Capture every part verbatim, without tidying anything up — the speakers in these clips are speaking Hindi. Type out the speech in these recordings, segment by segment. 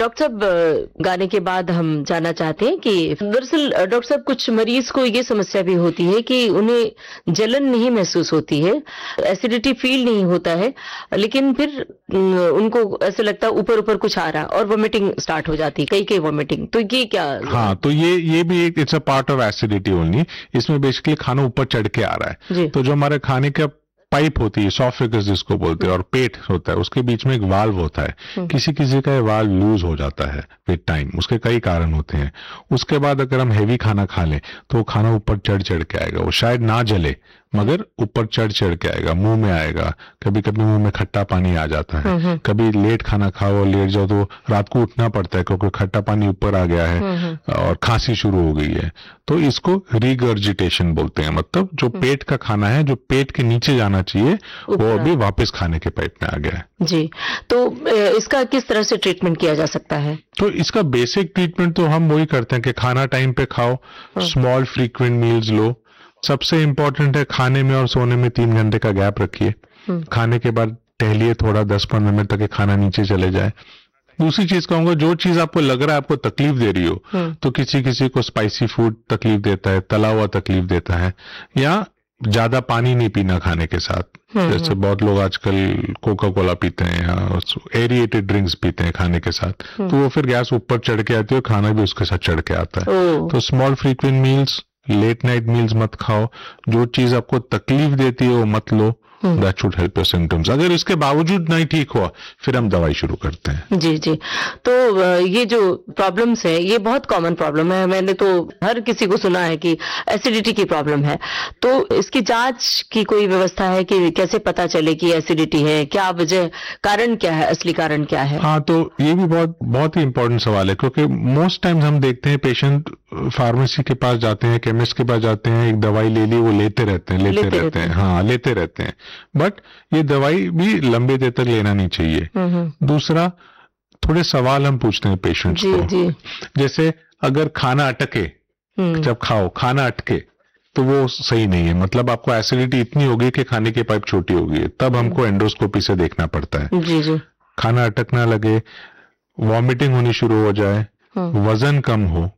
डॉक्टर साहब अ, गाने के बाद हम जानना चाहते हैं कि दरअसल अ, डॉक्टर साहब कुछ मरीज को ये समस्या भी होती है कि उन्हें जलन नहीं महसूस होती है, एसिडिटी फील नहीं होता है, लेकिन फिर अ, उनको ऐसा लगता है ऊपर ऊपर कुछ आ रहा है और वोमिटिंग स्टार्ट हो जाती है, कई कई वोमिटिंग। तो ये क्या? हाँ, तो ये ये भी एक it's a part of acidity only. इसमें बेसिकली खाना ऊपर चढ़ के आ रहा है। जी। तो जो हमारे खाने का पाइप होती है, एसोफेगस जिसको बोलते हैं, और पेट होता है, उसके बीच में एक वाल्व होता है। किसी किसी का ये वाल्व लूज हो जाता है विद टाइम, उसके कई कारण होते हैं। उसके बाद अगर हम हेवी खाना खा लें तो वो खाना ऊपर चढ़ चढ़ के आएगा। वो शायद ना जले मगर ऊपर चढ़ चढ़ के आएगा, मुंह में आएगा। कभी कभी मुंह में खट्टा पानी आ जाता है। कभी लेट खाना खाओ और लेट जाओ तो रात को उठना पड़ता है क्योंकि खट्टा पानी ऊपर आ गया है और खांसी शुरू हो गई है। तो इसको रिगर्जिटेशन बोलते हैं। मतलब जो पेट का खाना है, जो पेट के नीचे जाना चाहिए, वो अभी वापस खाने के पाइप में आ गया है। जी। तो अ, इसका किस तरह से ट्रीटमेंट किया जा सकता है? तो इसका बेसिक ट्रीटमेंट तो हम वही करते हैं कि खाना टाइम पे खाओ, स्मॉल फ्रीक्वेंट मील्स लो। सबसे इंपॉर्टेंट है खाने में और सोने में तीन घंटे का गैप रखिए। खाने के बाद टहलिए थोड़ा, दस पंद्रह मिनट तक खाना नीचे चले जाए। दूसरी चीज कहूंगा, जो चीज आपको लग रहा है आपको तकलीफ दे रही हो, तो किसी किसी को स्पाइसी फूड तकलीफ देता है, तला हुआ तकलीफ देता है, या ज्यादा पानी नहीं पीना खाने के साथ। जैसे बहुत लोग आजकल कोका कोला पीते हैं या एरिएटेड ड्रिंक्स पीते हैं खाने के साथ, तो वो फिर गैस ऊपर चढ़ के आती है और खाना भी उसके साथ चढ़ के आता है। तो small frequent meals, late night meals मत खाओ। जो चीज आपको तकलीफ देती है वो मत लो। That should help your symptoms. अगर इसके बावजूद नहीं ठीक हुआ फिर हम दवाई शुरू करते हैं। जी जी। तो ये जो प्रॉब्लम्स है ये बहुत कॉमन प्रॉब्लम है। मैंने तो हर किसी को सुना है कि एसिडिटी की प्रॉब्लम है। तो इसकी जांच की कोई व्यवस्था है कि कैसे पता चले कि एसिडिटी है? क्या वजह, कारण क्या है, असली कारण क्या है? हाँ, तो ये भी बहुत बहुत ही इंपॉर्टेंट सवाल है, क्योंकि मोस्ट टाइम्स हम देखते हैं पेशेंट फार्मेसी के पास जाते हैं, केमिस्ट के पास जाते हैं, एक दवाई ले ली, वो लेते रहते हैं लेते, लेते रहते हैं, हाँ लेते रहते हैं। बट ये दवाई भी लंबे देर तक लेना नहीं चाहिए। दूसरा, थोड़े सवाल हम पूछते हैं पेशेंट्स जी, को। जी। जैसे अगर खाना अटके, जब खाओ खाना अटके तो वो सही नहीं है। मतलब आपको एसिडिटी इतनी होगी कि खाने की पाइप छोटी हो गई है, तब हमको एंडोस्कोपी से देखना पड़ता है। जी जी। खाना अटकना लगे, वॉमिटिंग होनी शुरू हो जाए, वजन कम हो,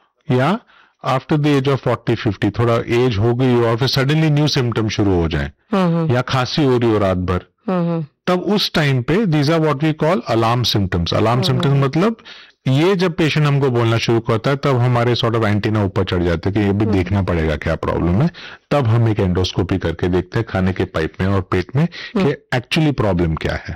या after the age of forty fifty थोड़ा एज हो गई हो और फिर सडनली न्यू सिम्टम शुरू हो जाए, या खांसी हो रही हो रात भर, तब उस टाइम पे these are what we call alarm symptoms. Alarm symptoms मतलब ये जब पेशेंट हमको बोलना शुरू करता है तब हमारे सॉर्ट ऑफ एंटीना ऊपर चढ़ जाते हैं कि ये भी देखना पड़ेगा क्या प्रॉब्लम है। तब हम एक एंडोस्कोपी करके देखते हैं खाने के पाइप में और पेट में कि एक्चुअली प्रॉब्लम क्या है।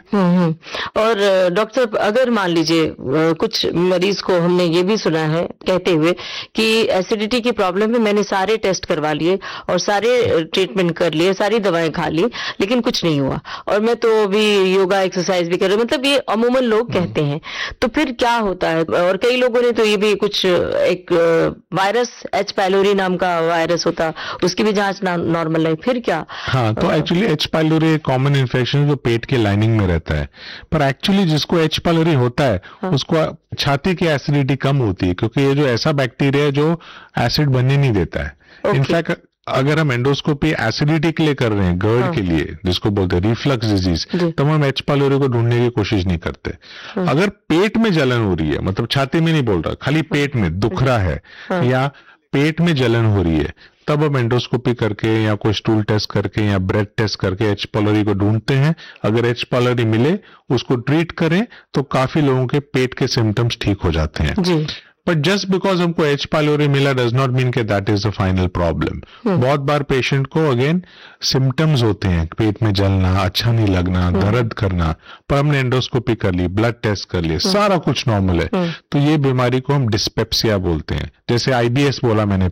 और डॉक्टर साहब, अगर मान लीजिए कुछ मरीज को हमने ये भी सुना है कहते हुए कि एसिडिटी की प्रॉब्लम है, मैंने सारे टेस्ट करवा लिए और सारे ट्रीटमेंट कर लिए, सारी दवाएं खा ली, लेकिन कुछ नहीं हुआ, और मैं तो अभी योगा एक्सरसाइज भी कर रही हूँ। मतलब ये अमूमन लोग कहते हैं। तो फिर क्या होता है? और कई लोगों ने तो ये भी कुछ एक वायरस, एच पाइलोरी नाम का वायरस होता, उसकी भी जांच नॉर्मल है, फिर क्या? हाँ, तो एक्चुअली एच पाइलोरी एक कॉमन इन्फेक्शन है जो पेट के लाइनिंग में रहता है। पर एक्चुअली जिसको एच पाइलोरी होता है, हाँ, उसको छाती की एसिडिटी कम होती है, क्योंकि ये जो ऐसा बैक्टीरिया है जो एसिड बनने नहीं देता है। इनफैक्ट अगर हम एंडोस्कोपी एसिडिटी के लिए कर रहे हैं, गर्ड हाँ, के लिए, जिसको बोलते हैं रिफ्लक्स डिजीज, तब हम एच पाइलोरी को ढूंढने की कोशिश नहीं करते। हाँ, अगर पेट में जलन हो रही है, मतलब छाती में नहीं बोल रहा, खाली पेट में दुख रहा है, हाँ, या पेट में जलन हो रही है, तब हम एंडोस्कोपी करके या कोई स्टूल टेस्ट करके या ब्रेथ टेस्ट करके एच पाइलोरी को ढूंढते हैं। अगर एच पाइलोरी मिले, उसको ट्रीट करें, तो काफी लोगों के पेट के सिम्टम्स ठीक हो जाते हैं। जी। बट जस्ट बिकॉज हमको एच पाइलोरी मिला डज नॉट मीन के that is the final problem. बहुत बार पेशेंट को अगेन सिम्टम्स होते हैं, पेट में जलना, अच्छा नहीं लगना, दर्द करना, पर हमने एंडोस्कोपी कर ली, ब्लड टेस्ट कर लिए, सारा कुछ नॉर्मल है, तो ये बीमारी को हम डिस्पेप्सिया बोलते हैं। जैसे आईबीएस बोला मैंने